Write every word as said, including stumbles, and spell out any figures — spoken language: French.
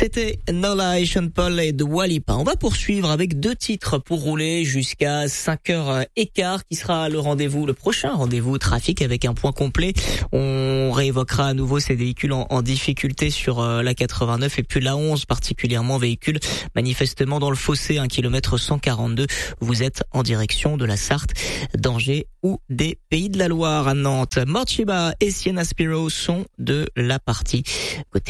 C'était No Lie, Sean Paul et Dua Lipa. On va poursuivre avec deux titres pour rouler jusqu'à cinq heures quinze qui sera le rendez-vous, le prochain rendez-vous trafic avec un point complet. On réévoquera à nouveau ces véhicules en, en difficulté sur euh, la quatre-vingt-neuf et puis la onze particulièrement, véhicules manifestement dans le fossé, un kilomètre cent quarante-deux. Vous êtes en direction de la Sarthe, d'Angers ou des Pays de la Loire à Nantes. Morchiba et Sienna Spiro sont de la partie côté